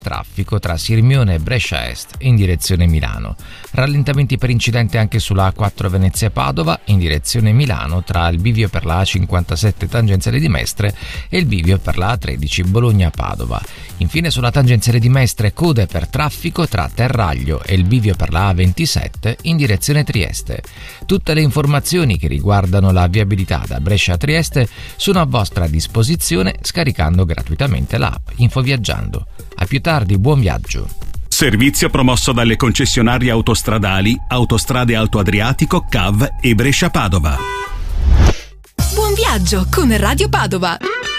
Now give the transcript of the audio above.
Traffico tra Sirmione e Brescia Est in direzione Milano. Rallentamenti per incidente anche sulla A4 Venezia-Padova in direzione Milano tra il bivio per la A57 tangenziale di Mestre e il bivio per la A13 Bologna-Padova. Infine sulla tangenziale di Mestre code per traffico tra Terraglio e il bivio per la A27 in direzione Trieste. Tutte le informazioni che riguardano la viabilità da Brescia a Trieste sono a vostra disposizione scaricando gratuitamente l'app Infoviaggiando. A più tardi, buon viaggio. Servizio promosso dalle concessionarie autostradali Autostrade Alto Adriatico, CAV e Brescia Padova. Buon viaggio con Radio Padova.